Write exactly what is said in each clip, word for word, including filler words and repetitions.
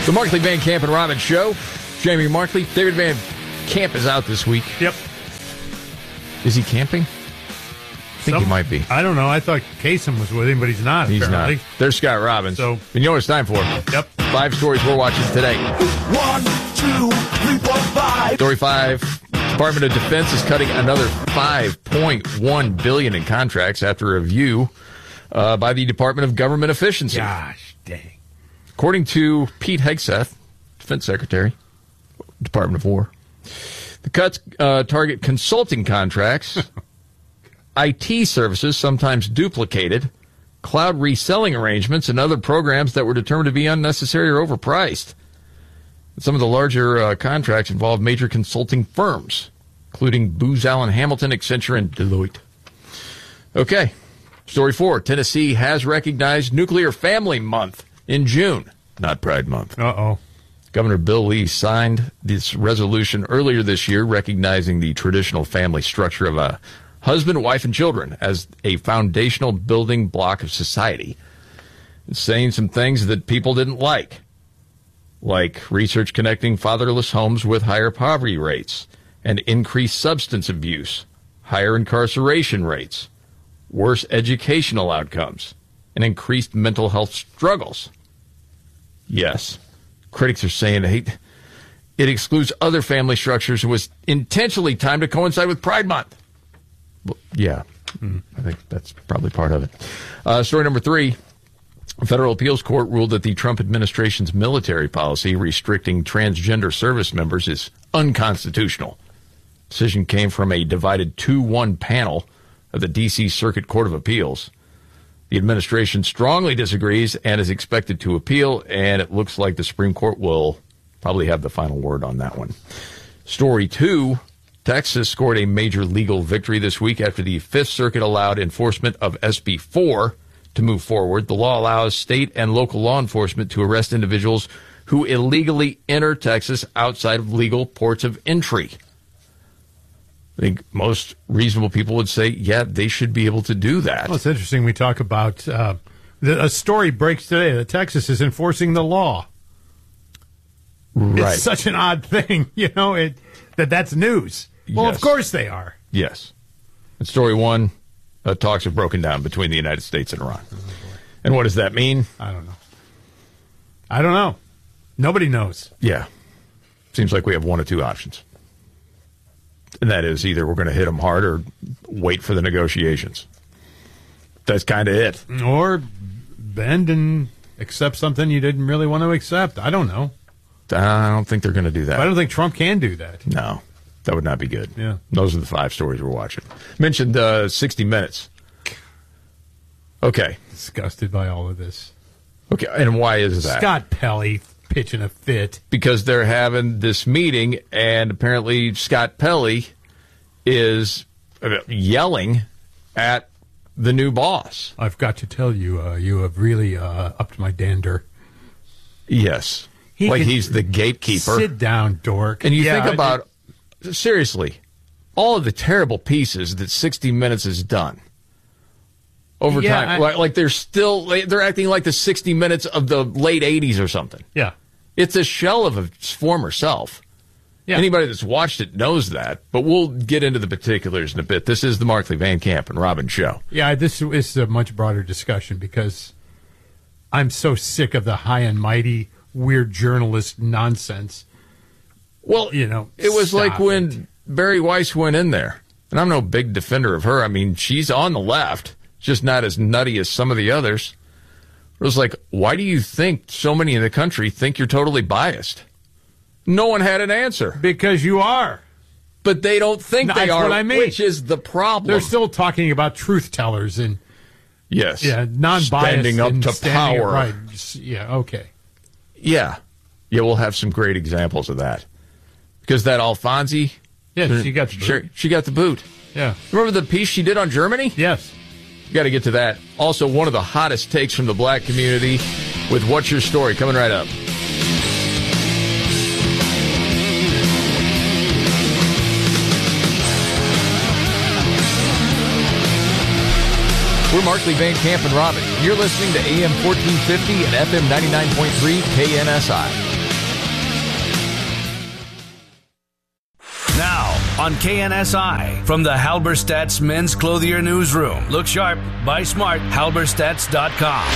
The Markley, Van Camp, and Robbins Show. Jamie Markley. David Van Camp is out this week. Yep. Is he camping? I think Some, he might be. I don't know. I thought Kasem was with him, but he's not, He's apparently. not. There's Scott Robbins. So, and you know what it's time for? Yep. Five stories we're watching today. One, two, three, four, five. Story five. Department of Defense is cutting another five point one billion dollars in contracts after a review uh, by the Department of Government Efficiency. Gosh, dang. According to Pete Hegseth, Defense Secretary, Department of War, the cuts uh, target consulting contracts, I T services, sometimes duplicated, cloud reselling arrangements, and other programs that were determined to be unnecessary or overpriced. Some of the larger uh, contracts involve major consulting firms, including Booz Allen Hamilton, Accenture, and Deloitte. Okay. Story four. Tennessee has recognized Nuclear Family Month in June, not Pride Month. Uh-oh. Governor Bill Lee signed this resolution earlier this year recognizing the traditional family structure of a husband, wife, and children as a foundational building block of society. It's saying some things that people didn't like, like research connecting fatherless homes with higher poverty rates and increased substance abuse, higher incarceration rates, worse educational outcomes, and increased mental health struggles. Yes, critics are saying hey, it excludes other family structures and was intentionally timed to coincide with Pride Month. Well, yeah, mm, I think that's probably part of it. Uh, story number three. A federal appeals court ruled that the Trump administration's military policy restricting transgender service members is unconstitutional. Decision came from a divided two one panel of the D C Circuit Court of Appeals. The administration strongly disagrees and is expected to appeal, and it looks like the Supreme Court will probably have the final word on that one. Story two, Texas scored a major legal victory this week after the Fifth Circuit allowed enforcement of S B four to move forward. The law allows state and local law enforcement to arrest individuals who illegally enter Texas outside of legal ports of entry. I think most reasonable people would say, yeah, they should be able to do that. Well, it's interesting we talk about, uh, the, a story breaks today that Texas is enforcing the law. Right. It's such an odd thing, you know, it that that's news. Well, Yes. of course they are. Yes. And story one, uh, talks have broken down between the United States and Iran. Oh, and what does that mean? I don't know. I don't know. Nobody knows. Yeah. Seems like we have one or two options. And that is either we're going to hit them hard or wait for the negotiations. That's kind of it. Or bend and accept something you didn't really want to accept. I don't know. I don't think they're going to do that. I don't think Trump can do that. No, that would not be good. Yeah. Those are the five stories we're watching. Mentioned uh, sixty minutes. Okay. Disgusted by all of this. Okay, and why is that? Scott Pelley pitching a fit. Because they're having this meeting, and apparently Scott Pelley is yelling at the new boss. I've got to tell you, uh, you have really uh, upped my dander. Yes. He like can- he's the gatekeeper. Sit down, dork. And you Yeah, think about, seriously, all of the terrible pieces that sixty minutes has done over Yeah, time. I- like, like they're still, they're acting like the sixty minutes of the late eighties or something. Yeah. It's a shell of its former self. Yeah. Anybody that's watched it knows that, but we'll get into the particulars in a bit. This is the Markley, Van Camp, and Robbins Show. Yeah, this is a much broader discussion because I'm so sick of the high and mighty, weird journalist nonsense. Well, You know, it was stop like when it. Barry Weiss went in there, and I'm no big defender of her. I mean, she's on the left, just not as nutty as some of the others. It was like, why do you think so many in the country think you're totally biased? No one had an answer. Because you are. But they don't think That's they are, what I mean. which is the problem. They're still talking about truth tellers and yes, yeah, non-biased. standing up and to standing power. Right. Yeah, okay. Yeah. Yeah, we'll have some great examples of that. Because that Alfonsi, Yeah, she got the boot. she, she got the boot. Yeah. Remember the piece she did on Germany? Yes. Got to get to that. Also, one of the hottest takes from the black community with What's Your Story coming right up. We're Markley, Van Camp, and Robin. You're listening to A M fourteen fifty and F M ninety-nine point three K N S I. on K N S I. From the Halberstadt's Men's Clothier Newsroom. Look sharp, buy smart, halberstadts dot com.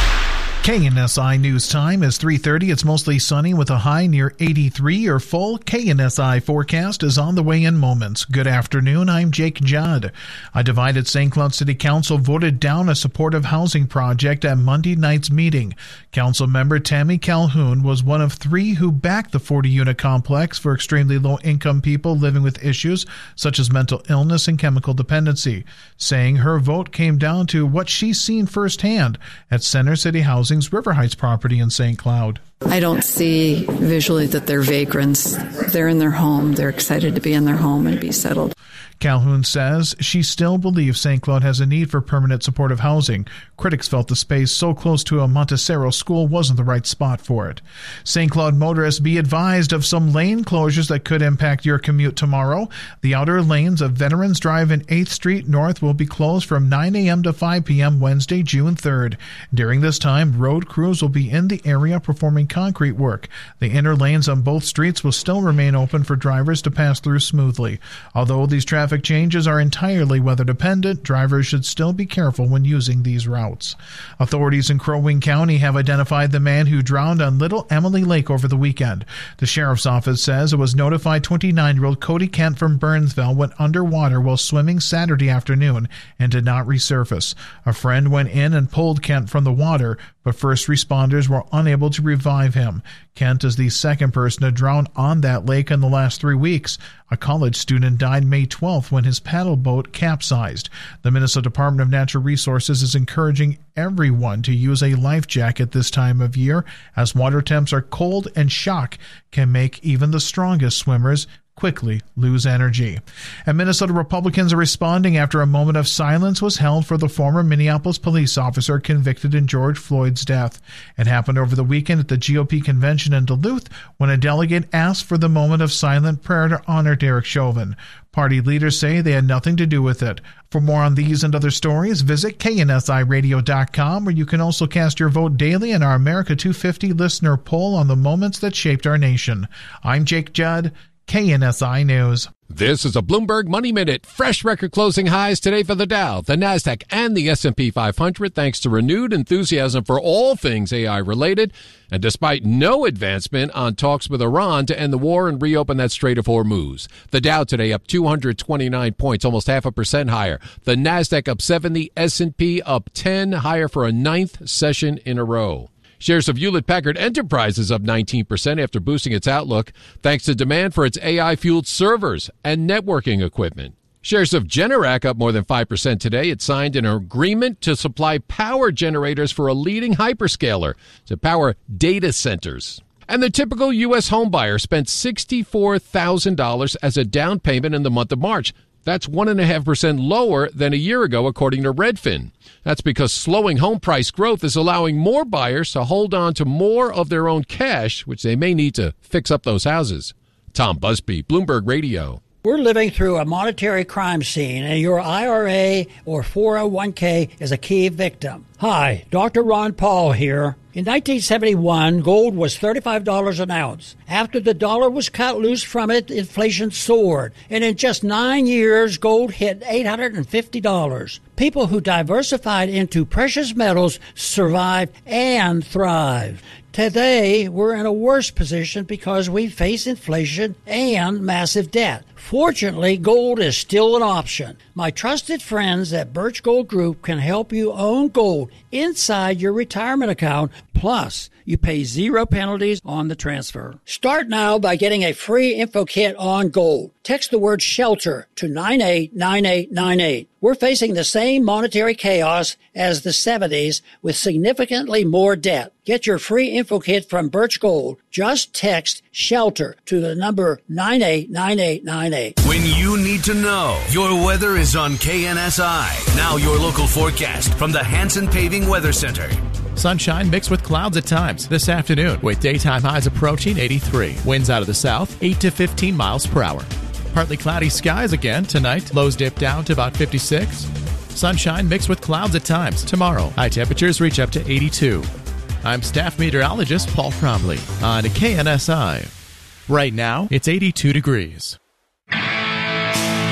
K N S I News Time is three thirty. It's mostly sunny with a high near eighty-three. Your full K N S I forecast is on the way in moments. Good afternoon. I'm Jake Judd. A divided Saint Cloud City Council voted down a supportive housing project at Monday night's meeting. Council member Tammy Calhoun was one of three who backed the forty-unit complex for extremely low-income people living with issues such as mental illness and chemical dependency, saying her vote came down to what she's seen firsthand at Center City Housing River Heights property in Saint Cloud. I don't see visually that they're vagrants. They're in their home. They're excited to be in their home and be settled. Calhoun says she still believes Saint Cloud has a need for permanent supportive housing. Critics felt the space so close to a Montecero school wasn't the right spot for it. Saint Cloud motorists be advised of some lane closures that could impact your commute tomorrow. The outer lanes of Veterans Drive and eighth Street North will be closed from nine a.m. to five p.m. Wednesday, June third. During this time, road crews will be in the area performing concrete work. The inner lanes on both streets will still remain open for drivers to pass through smoothly. Although these traffic changes are entirely weather dependent, drivers should still be careful when using these routes. Authorities in Crow Wing County have identified the man who drowned on Little Emily Lake over the weekend. The sheriff's office says it was notified twenty-nine-year-old Cody Kent from Burnsville went underwater while swimming Saturday afternoon and did not resurface. A friend went in and pulled Kent from the water, but first responders were unable to revive him. Kent is the second person to drown on that lake in the last three weeks. A college student died May twelfth when his paddle boat capsized. The Minnesota Department of Natural Resources is encouraging everyone to use a life jacket this time of year, as water temps are cold and shock can make even the strongest swimmers quickly lose energy. And Minnesota Republicans are responding after a moment of silence was held for the former Minneapolis police officer convicted in George Floyd's death. It happened over the weekend at the G O P convention in Duluth when a delegate asked for the moment of silent prayer to honor Derek Chauvin. Party leaders say they had nothing to do with it. For more on these and other stories, visit K N S I radio dot com, where you can also cast your vote daily in our America two fifty listener poll on the moments that shaped our nation. I'm Jake Judd, K N S I News. This is a Bloomberg Money Minute. Fresh record closing highs today for the Dow, the Nasdaq, and the S and P five hundred, thanks to renewed enthusiasm for all things A I related, and despite no advancement on talks with Iran to end the war and reopen that Strait of Hormuz. The Dow today up two hundred twenty-nine points, almost half a percent higher. The Nasdaq up seventy, S and P up ten, higher for a ninth session in a row. Shares of Hewlett-Packard Enterprise up nineteen percent after boosting its outlook, thanks to demand for its A I-fueled servers and networking equipment. Shares of Generac up more than five percent today. It signed an agreement to supply power generators for a leading hyperscaler to power data centers. And the typical U S homebuyer spent sixty-four thousand dollars as a down payment in the month of March. That's one point five percent lower than a year ago, according to Redfin. That's because slowing home price growth is allowing more buyers to hold on to more of their own cash, which they may need to fix up those houses. Tom Busby, Bloomberg Radio. We're living through a monetary crime scene, and your I R A or four oh one k is a key victim. Hi, Doctor Ron Paul here. In nineteen seventy-one, gold was thirty-five dollars an ounce. After the dollar was cut loose from it, inflation soared. And in just nine years, gold hit eight hundred fifty dollars. People who diversified into precious metals survived and thrived. Today, we're in a worse position because we face inflation and massive debt. Fortunately, gold is still an option. My trusted friends at Birch Gold Group can help you own gold inside your retirement account. Plus, you pay zero penalties on the transfer. Start now by getting a free info kit on gold. Text the word SHELTER to nine eight nine eight nine eight. We're facing the same monetary chaos as the seventies with significantly more debt. Get your free info kit from Birch Gold. Just text SHELTER to the number nine eight nine eight nine eight. When you need to know, your weather is on K N S I. Now your local forecast from the Hanson Paving Weather Center. Sunshine mixed with clouds at times this afternoon, with daytime highs approaching eighty-three. Winds out of the south, eight to fifteen miles per hour. Partly cloudy skies again tonight. Lows dip down to about fifty-six. Sunshine mixed with clouds at times tomorrow. High temperatures reach up to eighty-two. I'm staff meteorologist Paul Cromley on K N S I. Right now, it's eighty-two degrees.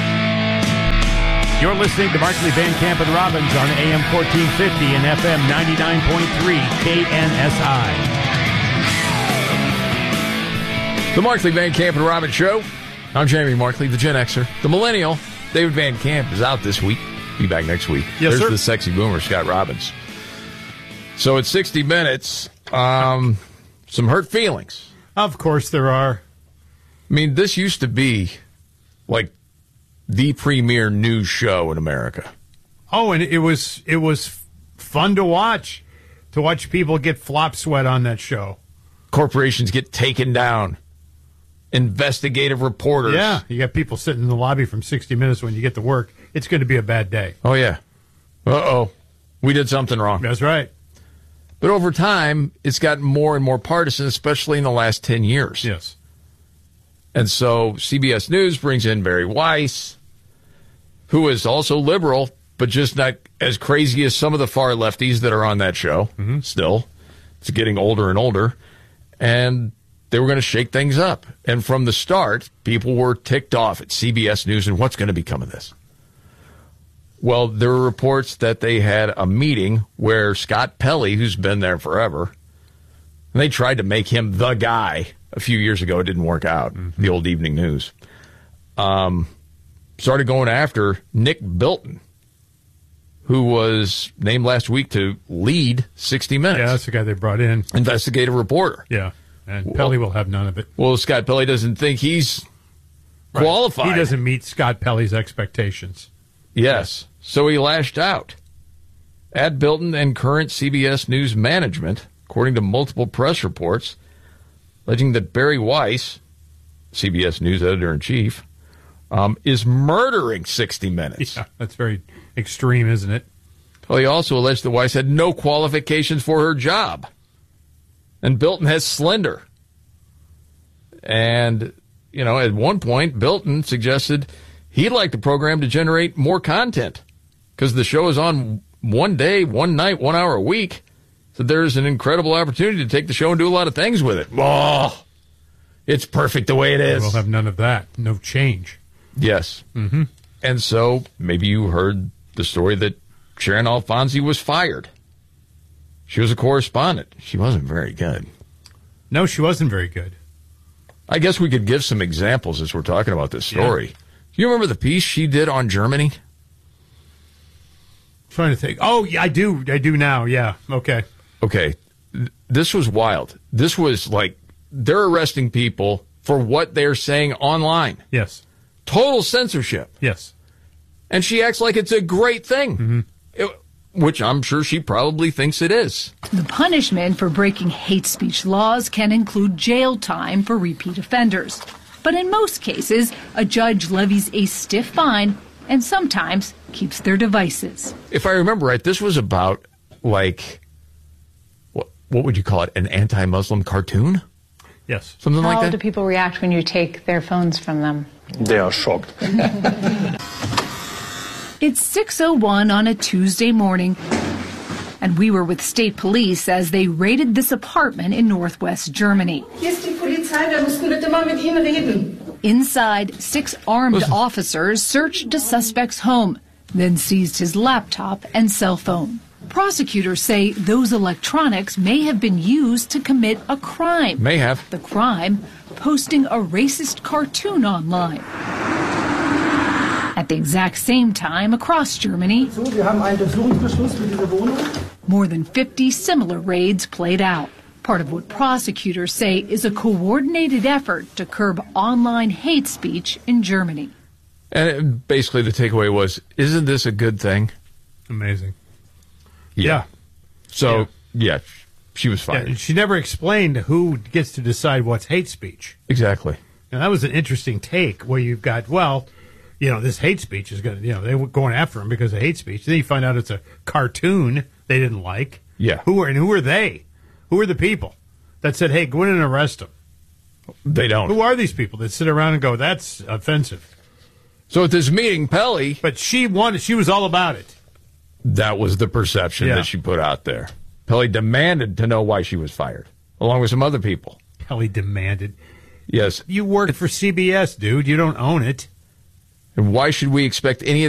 You're listening to Markley, Van Camp, and Robbins on A M fourteen fifty and F M ninety-nine point three K N S I. The Markley, Van Camp, and Robbins Show. I'm Jamie Markley, the Gen Xer. The Millennial, David Van Camp, is out this week. Be back next week. Yes, There's sir. the sexy boomer, Scott Robbins. So it's sixty minutes. Um, some hurt feelings. Of course there are. I mean, this used to be like the premier news show in America. Oh, and it was it was fun to watch, to watch people get flop sweat on that show. Corporations get taken down. Investigative reporters. Yeah, you got people sitting in the lobby from sixty minutes when you get to work. It's going to be a bad day. Oh, yeah. Uh-oh. We did something wrong. That's right. But over time, it's gotten more and more partisan, especially in the last ten years. Yes. And so C B S News brings in Barry Weiss, who is also liberal, but just not as crazy as some of the far lefties that are on that show. Mm-hmm. Still, it's getting older and older. And they were going to shake things up. And from the start, people were ticked off at C B S News and what's going to become of this. Well, there were reports that they had a meeting where Scott Pelley, who's been there forever, and they tried to make him the guy a few years ago. It didn't work out, mm-hmm. the old Evening News. Um, started going after Nick Bilton, who was named last week to lead sixty minutes. Yeah, that's the guy they brought in. Investigative reporter. Yeah, and Pelley well, will have none of it. Well, Scott Pelley doesn't think he's right. qualified. He doesn't meet Scott Pelley's expectations. Yes. So he lashed out at Bilton and current C B S News management, according to multiple press reports, alleging that Barry Weiss, C B S News editor-in-chief, um, is murdering sixty minutes. Yeah, that's very extreme, isn't it? Well, he also alleged that Weiss had no qualifications for her job. And Bilton has slender. And, you know, at one point, Bilton suggested he'd like the program to generate more content because the show is on one day, one night, one hour a week. So there's an incredible opportunity to take the show and do a lot of things with it. Oh, it's perfect the way it is. We'll have none of that. No change. Yes. Mm-hmm. And so maybe you heard the story that Sharon Alfonsi was fired. She was a correspondent. She wasn't very good. No, she wasn't very good. I guess we could give some examples as we're talking about this story. Yeah. Do you remember the piece she did on Germany? Trying to think. Oh, yeah, I do. I do now. Yeah. Okay. Okay. This was wild. This was like they're arresting people for what they're saying online. Yes. Total censorship. Yes. And she acts like it's a great thing, mm-hmm. it, which I'm sure she probably thinks it is. The punishment for breaking hate speech laws can include jail time for repeat offenders. But in most cases, a judge levies a stiff fine and sometimes keeps their devices. If I remember right, this was about, like, what, what would you call it, an anti-Muslim cartoon? Yes. Something How like that? How do people react when you take their phones from them? They are shocked. It's six oh one on a Tuesday morning, and we were with state police as they raided this apartment in northwest Germany. Inside, six armed officers searched a suspect's home, then seized his laptop and cell phone. Prosecutors say those electronics may have been used to commit a crime. May have. The crime, posting a racist cartoon online. At the exact same time, across Germany, more than fifty similar raids played out. Part of what prosecutors say is a coordinated effort to curb online hate speech in Germany. And it, basically the takeaway was, isn't this a good thing? Amazing. Yeah. yeah. So, yeah. yeah, she was fired. Yeah, she never explained who gets to decide what's hate speech. Exactly. And that was an interesting take where you've got, well, you know, this hate speech is going to, you know, they were going after him because of hate speech. Then you find out it's a cartoon they didn't like. Yeah. Who are, and who are they? Who are the people that said, hey, go in and arrest them? They don't. Who are these people that sit around and go, that's offensive? So at this meeting, Pelley... But she wanted, she was all about it. That was the perception yeah. that she put out there. Pelley demanded to know why she was fired, along with some other people. Pelley demanded. Yes. You work for C B S, dude. You don't own it. And why should we expect any of